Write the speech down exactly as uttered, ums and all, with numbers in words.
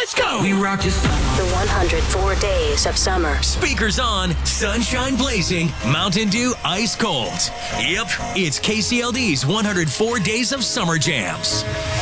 Let's go! We rock your The one hundred four days of summer. Speakers on, sunshine blazing, Mountain Dew ice cold. Yep, it's K C L D's one hundred four days of summer jams.